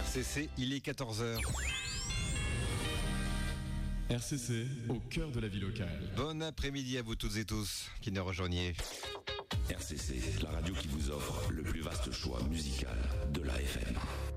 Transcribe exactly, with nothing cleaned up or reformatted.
C C, il est quatorze heures. R C C, au cœur de la vie locale. Bon après-midi à vous toutes et tous qui nous rejoigniez. R C C, la radio qui vous offre le plus vaste choix musical de l'A F M.